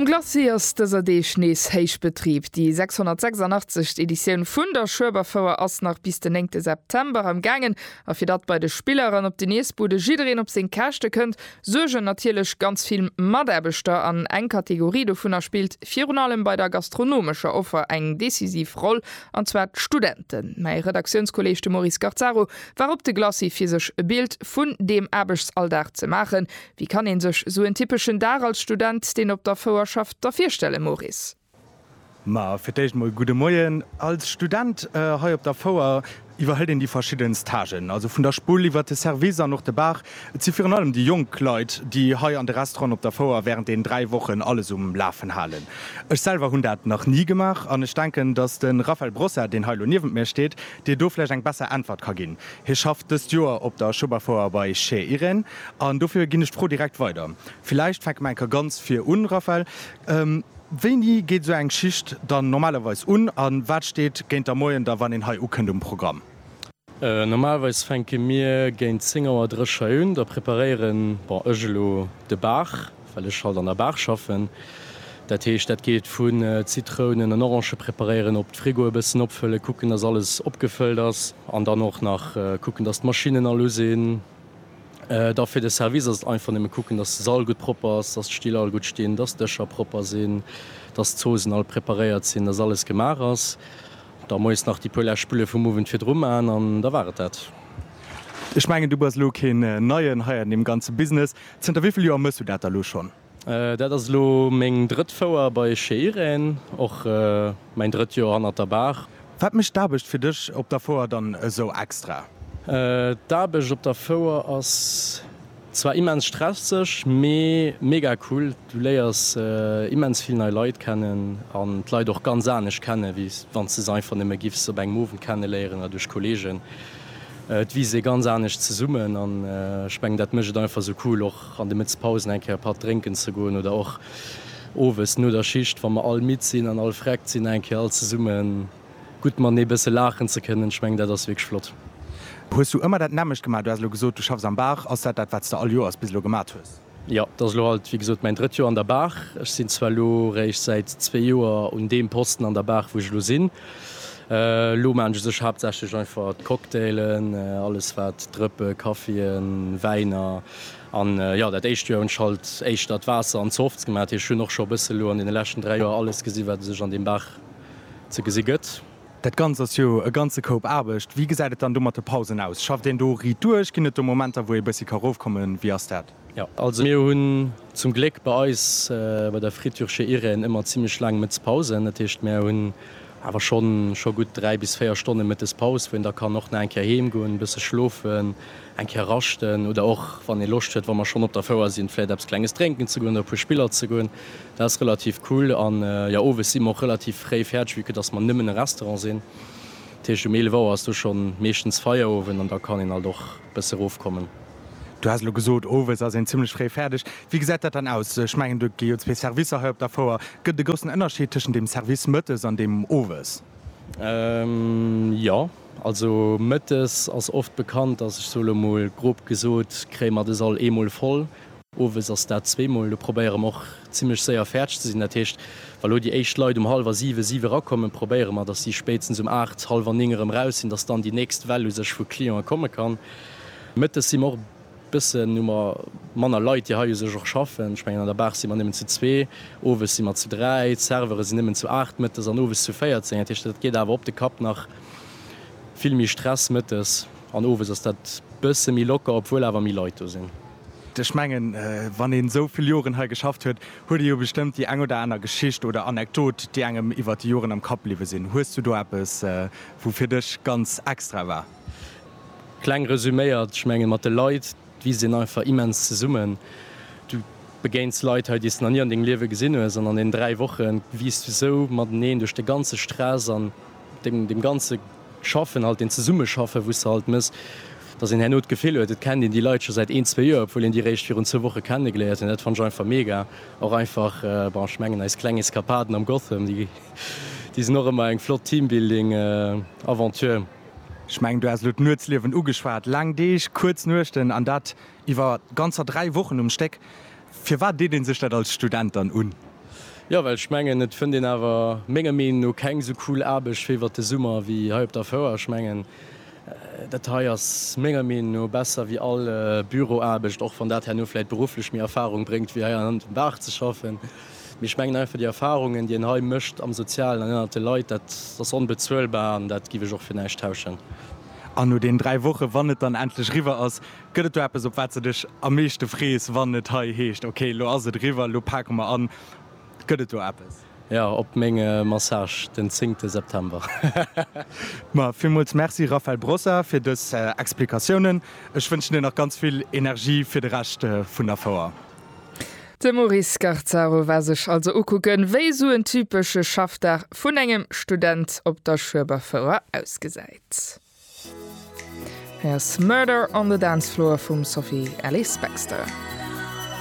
Glaciers DSAD Schneesheichbetrieb. Die 686. Edition vun der Schöberfauer ass nach bis den 9. September am Gangen, a fir dat bei de Spieleren op den Neesbude jiin op se Kächte kënnt, soge natilech ganz viel Maderbeter an eng Kategorie do vun spielt Fionalem bei der gastronomscher Offer eng decisiv roll anwer Studenten. Mei Redaktionskollegchte Maurice Garzaro war op de Glaci fir sech e Bild vun dem Erbechtsalldag ze machen. Wie kann en sech so en typischen Dar als Student den op der Vorwurschaft der Vierstelle Maurice? Ma firteich mal gute Moien. Als Student ha op der Vauer iwwerhel in die verschiedenen Stagen. Also vun der Spul iwwer de Servicer noch de Bach, zi fir allem die Jungkleit, die ha an de Restaurant op der Vauer während den 3 Wochen alles Lafen halen. Ech selber hun dat noch nie gemacht, an ich denken, dass den Raphael Brosser, den Heilo niewend mehr steht, de doflech eng besser Antwort kann gin. He schafft es Joer op der Schubbervauer bei Cheiren, an dofir ginn ich froh direkt weiter. Vielleicht fängt mein ganz fir Raphael. Wenni geht so eng Schicht dann normalerweise an wat steht géint der Moien da wann den HU kënnt Programm? Normalerweise fänke mir géint Zingerer Drescher da preparieren Ögelo de Bach, weil ich halt an der Bach schaffen. Dat dat geht vun Zitronen an Orange preparieren op d Frigo bessen opfëlle, gucken dass alles opgefüllt ass, an dann noch nach gucken dass Maschinen alle sehen. Dafür de Service einfach gucken, dass all gut proper ist, dass Stiel all gut stehen, dass Dächer proper sind, dass Zosen all präpariert sind, dass alles gemacht ist. Da muss nach die Polärspüle vom Moven für drum an und da war das. Ich meine, du bist kein neuen Heuer in dem ganzen Business. Sind wie viele Jahre musst du das da schon? Das ist mein drittfauer bei Cheiren, auch mein drittes Jahr an der Bar. Was mich da bist für dich, ob davor dann so extra? Da bech op der Vauer ass zwar immens stressig, mega cool. Du léiers immens viel neue Leute kennen an Leiit doch ganz anisch kennen, wie wann ze einfach immer gif so beim Moven kennenleieren oder durch Kollegen. Wie se ganz anisch ze summen an speng dat mcht einfach so cool och an de Mitzpausen enke ein paar trinken zu goen oder auch owes nur der Schicht, wann man all mitsinn an all fragt sinn enke all ze summen. Gut man ne bese lachen ze können, schwng dat das weg flott. Hast du immer das nämlich gemacht? Du hast gesagt, du schaffst am Bach, aus das, was du all Jahr bis du gemacht hast? Ja, das ist halt, wie gesagt, mein drittes Jahr an der Bach. Ich bin zwar recht seit 2 Jahren an dem Posten an der Bach, wo ich bin. Ich hauptsächlich einfach Cocktailen, alles was Trüppe, Kaffee, Weine. Ja, das erste Jahr habe ich halt echt das Wasser und Softs gemacht. Ich habe schon ein bisschen in den letzten 3 Jahren alles gesehen, was sich an dem Bach zu gesehen hat. Dat ganze jo e ganze Koop abecht. Wie gesäidet dann dummer de Pausen aus? Schaff den do ri duch ginnet de Momenter, wo e bësi karofkommen wie as dat? Ja, also mir hunn zum Gleck bei eus bei der Friedtürsche Iren immer ziemlich lang mit Pausen. Datcht mir hunn awer schon gut 3 bis 4 Stunden mit des Paus, wenn da kann noch enker heem goen, bisse schlofen, enker rachten oder auch wann e Lucht huet, wo man schon op der Vauer sinn fät abs kleines Trinken zu goen, pu Spieler zu goen. Das ist relativ cool an ja owe si immer relativ frei fertigwieke, dats man nimmen Restaurant sinn. Te Mehlwauer hast du schon mechtens Feierowen an da kann en all doch besser aufkommen. Du hast gesot Owes as ziemlich frei fertig. Wie gesät dat dann aus? Schmengen du GOP Servicer op davor. Gëtt de großen Unterschied zwischen dem Service Mëttes an dem Owes? Ja, also Mëttes as oft bekannt, dass ich solo mal grob gesot krämer das all emol voll. Owes ass dat 2-mal. Du probéiere auch ziemlich sehr fertig zu sinn dercht, weil die echt Leute 6:30 rakommen, probéiere man, dass sie spätestens 8, 8:30 raus sind, dass dann die nächste Welle sech vu Klienten kommen kann. Mëttes si auch bisschen Nummer Manner Leute, die ha sech auch schaffen. Ich mein, an der Bach sind man nimmen zu 2, Owes sind immer zu 3, Server sind nimmen zu 8 mit an Owes zu 14. Dat geht awer op de Kap nach vielmi Stress mit an Owes ass dat bësse mi locker, obwohl awer mi Leute sind. Schmengen wann en soviel Joren ha geschafft huet, huet jo bestimmt die eng oder einer Geschicht oder Anekdot, die engem iwwer die Joren am Kap liewe sinn. Hust du es, wofir dech ganz extra war? Klein resümiert schmengen mat de Leiit, wie se einfach immens ze summen. Du begéinst Leiit die an nie an den Lewe gesinn, sondern in 3 Wochen wiest du so mat neen duch de ganze Stress an dem ganze Schaffen halt den ze Summe schaffe, wo halt miss. Dats en Hänot gefehl huet, dat kennen die Leute seit 1-2 Joer, obwohl in die Recht 4 Woche kennengeleiert. net van einfach mega auch einfach schmengen als kleine Eskapaden am Gotham, die sind noch immer eng Flot Teambuilding Aventur. Schmeng du as Nutzlewen ugeschwart, lang deich kurz nuchten an dat iwwer ganzer 3 Wochen Steck. Fir wat de den sech dat als Student an un? Ja, weil schmengen net vun den awer méger min no keng so cool abeg wiewer de Summer wie halb der Fauer schmengen. Datiers méger min no besser wie alle Büroabecht och von dat her noläit beruflech mir Erfahrung bringt, wie an den Dach zu schaffen. Mich schmengen einfach die Erfahrungen, die en ha mcht am sozialen ernennerte Leiit, dat das unbezwellbar an dat giwe auch fir neicht tauschen. An no den 3 Woche wannet dann endlich River ass gëtt du Appppe so wat ze dech am meeschte Fries wannet ha heescht. Okay, lo as River lo pack mal an gëtt du Appppes. Ja, op menge Massage den 10. September. Ma vielmals merci Raphael Brosser fir des Explikationen. Ech wünschen dir noch ganz viel Energie fir de Rechte vun der VR. De Maurice Garzaro war sech also ukucken wéi so en typsche Schaffter vun engem Student op der Schöberfauer ausgeseit. Hers Murder on the Dancefloor vum Sophie Alice Baxter.